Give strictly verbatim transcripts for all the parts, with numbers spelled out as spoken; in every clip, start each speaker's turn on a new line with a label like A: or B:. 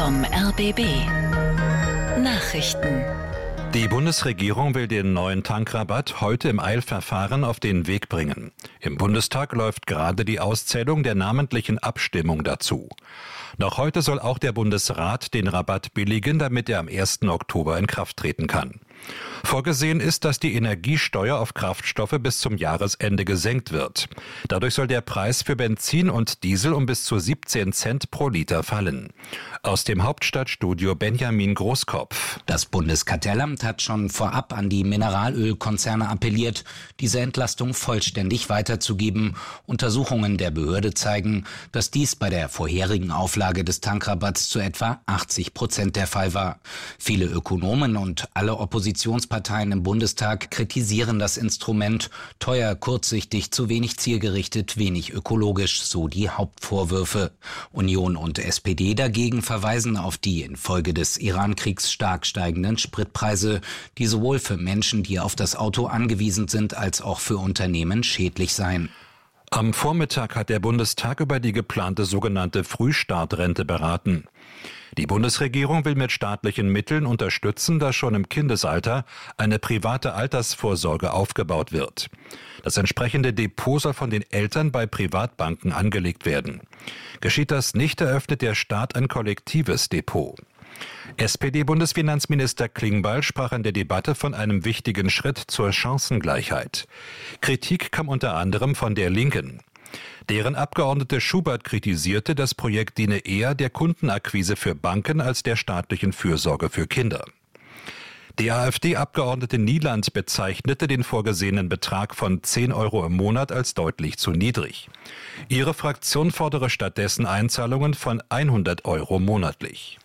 A: vom R B B. Nachrichten.
B: Die Bundesregierung will den neuen Tankrabatt heute im Eilverfahren auf den Weg bringen. Im Bundestag läuft gerade die Auszählung der namentlichen Abstimmung dazu. Noch heute soll auch der Bundesrat den Rabatt billigen, damit er am ersten Oktober in Kraft treten kann. Vorgesehen ist, dass die Energiesteuer auf Kraftstoffe bis zum Jahresende gesenkt wird. Dadurch soll der Preis für Benzin und Diesel um bis zu siebzehn Cent pro Liter fallen. Aus dem Hauptstadtstudio Benjamin Großkopf.
C: Das Bundeskartellamt hat schon vorab an die Mineralölkonzerne appelliert, diese Entlastung vollständig weiterzugeben. Untersuchungen der Behörde zeigen, dass dies bei der vorherigen Auflage des Tankrabatts zu etwa achtzig Prozent der Fall war. Viele Ökonomen und alle Oppositionsparteien im Bundestag kritisieren das Instrument. Teuer, kurzsichtig, zu wenig zielgerichtet, wenig ökologisch, so die Hauptvorwürfe. Union und S P D dagegen verweisen auf die infolge des Iran-Kriegs stark steigenden Spritpreise, die sowohl für Menschen, die auf das Auto angewiesen sind, als auch für Unternehmen schädlich seien.
B: Am Vormittag hat der Bundestag über die geplante sogenannte Frühstartrente beraten. Die Bundesregierung will mit staatlichen Mitteln unterstützen, dass schon im Kindesalter eine private Altersvorsorge aufgebaut wird. Das entsprechende Depot soll von den Eltern bei Privatbanken angelegt werden. Geschieht das nicht, eröffnet der Staat ein kollektives Depot. S P D-Bundesfinanzminister Klingbeil sprach in der Debatte von einem wichtigen Schritt zur Chancengleichheit. Kritik kam unter anderem von der Linken. Deren Abgeordnete Schubert kritisierte, das Projekt diene eher der Kundenakquise für Banken als der staatlichen Fürsorge für Kinder. Die AfD-Abgeordnete Nieland bezeichnete den vorgesehenen Betrag von zehn Euro im Monat als deutlich zu niedrig. Ihre Fraktion fordere stattdessen Einzahlungen von hundert Euro monatlich.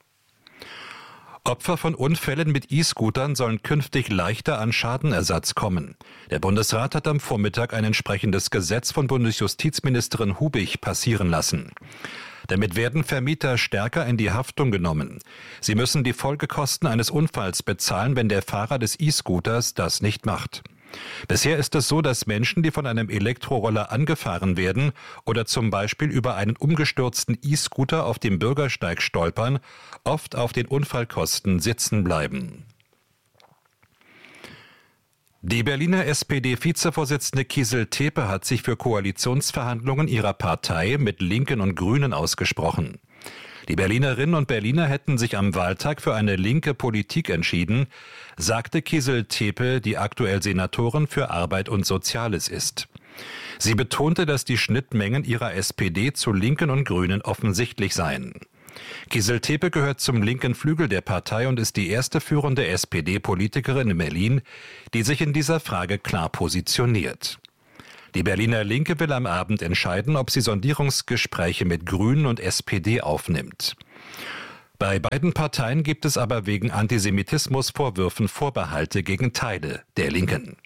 B: Opfer von Unfällen mit E-Scootern sollen künftig leichter an Schadenersatz kommen. Der Bundesrat hat am Vormittag ein entsprechendes Gesetz von Bundesjustizministerin Hubig passieren lassen. Damit werden Vermieter stärker in die Haftung genommen. Sie müssen die Folgekosten eines Unfalls bezahlen, wenn der Fahrer des E-Scooters das nicht macht. Bisher ist es so, dass Menschen, die von einem Elektroroller angefahren werden oder zum Beispiel über einen umgestürzten E-Scooter auf dem Bürgersteig stolpern, oft auf den Unfallkosten sitzen bleiben. Die Berliner S P D-Vizevorsitzende Kizil Tepe hat sich für Koalitionsverhandlungen ihrer Partei mit Linken und Grünen ausgesprochen. Die Berlinerinnen und Berliner hätten sich am Wahltag für eine linke Politik entschieden, sagte Kizil Tepe, die aktuell Senatorin für Arbeit und Soziales ist. Sie betonte, dass die Schnittmengen ihrer S P D zu Linken und Grünen offensichtlich seien. Kizil Tepe gehört zum linken Flügel der Partei und ist die erste führende S P D-Politikerin in Berlin, die sich in dieser Frage klar positioniert. Die Berliner Linke will am Abend entscheiden, ob sie Sondierungsgespräche mit Grünen und S P D aufnimmt. Bei beiden Parteien gibt es aber wegen Antisemitismusvorwürfen Vorbehalte gegen Teile der Linken.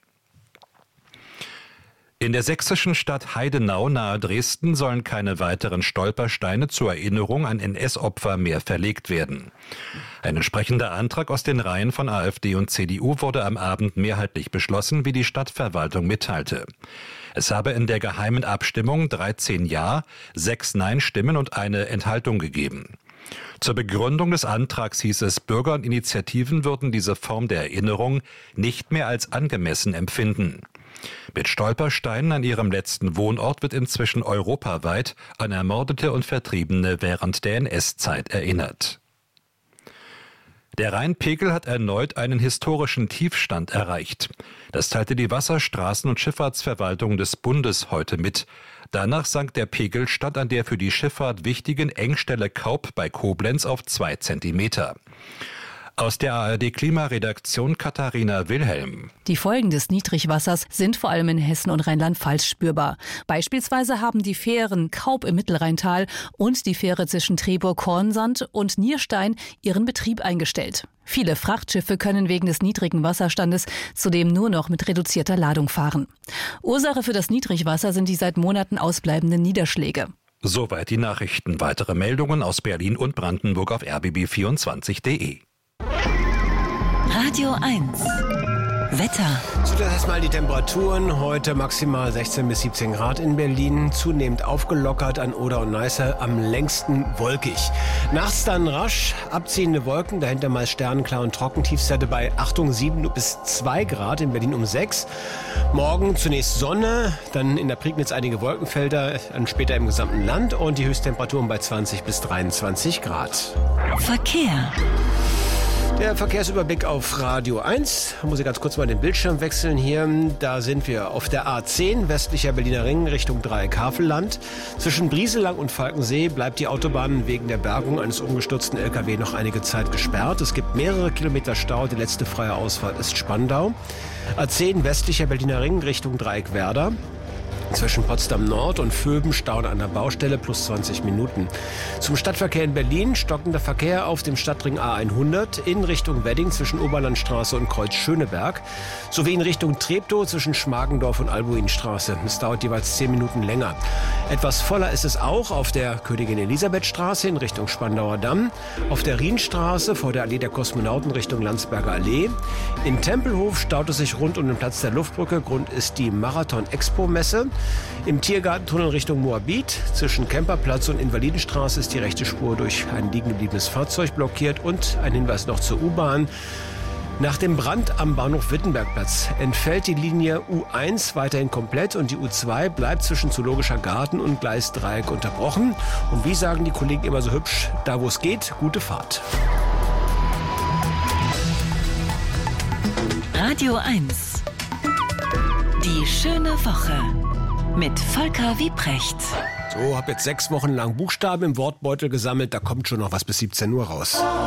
B: In der sächsischen Stadt Heidenau nahe Dresden sollen keine weiteren Stolpersteine zur Erinnerung an N S-Opfer mehr verlegt werden. Ein entsprechender Antrag aus den Reihen von AfD und C D U wurde am Abend mehrheitlich beschlossen, wie die Stadtverwaltung mitteilte. Es habe in der geheimen Abstimmung dreizehn Ja, sechs Nein-Stimmen und eine Enthaltung gegeben. Zur Begründung des Antrags hieß es, Bürger und Initiativen würden diese Form der Erinnerung nicht mehr als angemessen empfinden. Mit Stolpersteinen an ihrem letzten Wohnort wird inzwischen europaweit an Ermordete und Vertriebene während der N S-Zeit erinnert. Der Rheinpegel hat erneut einen historischen Tiefstand erreicht. Das teilte die Wasserstraßen- und Schifffahrtsverwaltung des Bundes heute mit. Danach sank der Pegelstand an der für die Schifffahrt wichtigen Engstelle Kaup bei Koblenz auf zwei Zentimeter. Aus der A R D-Klimaredaktion Katharina Wilhelm.
D: Die Folgen des Niedrigwassers sind vor allem in Hessen und Rheinland-Pfalz spürbar. Beispielsweise haben die Fähren Kaup im Mittelrheintal und die Fähre zwischen Treburg-Kornsand und Nierstein ihren Betrieb eingestellt. Viele Frachtschiffe können wegen des niedrigen Wasserstandes zudem nur noch mit reduzierter Ladung fahren. Ursache für das Niedrigwasser sind die seit Monaten ausbleibenden Niederschläge.
B: Soweit die Nachrichten. Weitere Meldungen aus Berlin und Brandenburg auf r b b vierundzwanzig punkt d e.
A: Radio eins.
D: Wetter.
A: Zuerst erstmal die Temperaturen. Heute maximal sechzehn bis siebzehn Grad in Berlin. Zunehmend aufgelockert an Oder und Neiße. Am längsten wolkig. Nachts dann rasch abziehende Wolken. Dahinter mal sternenklar und trocken. Tiefstwerte bei, Achtung, sieben bis zwei Grad. In Berlin um sechs. Morgen zunächst Sonne. Dann in der Prignitz einige Wolkenfelder. Dann später im gesamten Land. Und die Höchsttemperaturen bei zwanzig bis dreiundzwanzig Grad.
D: Verkehr.
A: Der Verkehrsüberblick auf Radio eins. Ich muss ich ganz kurz mal den Bildschirm wechseln hier. Da sind wir auf der A zehn, westlicher Berliner Ring, Richtung Dreieck-Havelland. Zwischen Brieselang und Falkensee bleibt die Autobahn wegen der Bergung eines umgestürzten L K W noch einige Zeit gesperrt. Es gibt mehrere Kilometer Stau. Die letzte freie Ausfahrt ist Spandau. A zehn, westlicher Berliner Ring, Richtung Dreieck-Werder. Zwischen Potsdam Nord und Vöben Stau an der Baustelle plus zwanzig Minuten. Zum Stadtverkehr in Berlin stockender Verkehr auf dem Stadtring A hundert in Richtung Wedding zwischen Oberlandstraße und Kreuz Schöneberg sowie in Richtung Treptow zwischen Schmargendorf und Albuinstraße. Es dauert jeweils zehn Minuten länger. Etwas voller ist es auch auf der Königin Elisabeth Straße in Richtung Spandauer Damm, auf der Rienstraße vor der Allee der Kosmonauten Richtung Landsberger Allee. In Tempelhof staut es sich rund um den Platz der Luftbrücke. Grund ist die Marathon-Expo-Messe. Im Tiergartentunnel Richtung Moabit zwischen Kemperplatz und Invalidenstraße ist die rechte Spur durch ein liegen gebliebenes Fahrzeug blockiert. Und ein Hinweis noch zur U-Bahn. Nach dem Brand am Bahnhof Wittenbergplatz entfällt die Linie U eins weiterhin komplett und die U zwei bleibt zwischen Zoologischer Garten und Gleisdreieck unterbrochen. Und wie sagen die Kollegen immer so hübsch, da wo es geht, gute Fahrt.
E: Radio eins. Die schöne Woche. Mit Volker Wiebrecht.
A: So, hab jetzt sechs Wochen lang Buchstaben im Wortbeutel gesammelt. Da kommt schon noch was bis siebzehn Uhr raus.